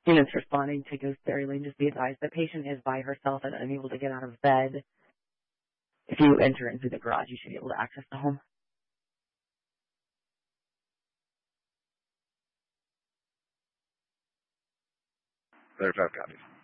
Units responding to Gooseberry Lane, just be advised the patient is by herself and unable to get out of bed. If you enter into the garage, you should be able to access the home. There are 5 copies.